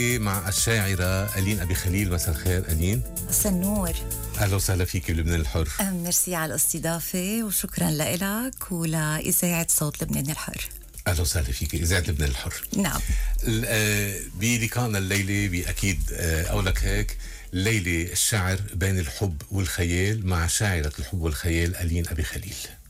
مع الشاعرة ألين أبي خليل. مساء الخير ألين. مساء النور. أهلا وسهلا فيك بلبنان الحر. ميرسي على الاستضافة وشكرا لك ولإذاعة صوت لبنان الحر. أهلا وسهلا فيك إذاعة لبنان الحر. نعم. بلقائنا الليلة بأكيد أقولك هيك الليلة الشعر بين الحب والخيال مع شاعرة الحب والخيال ألين أبي خليل.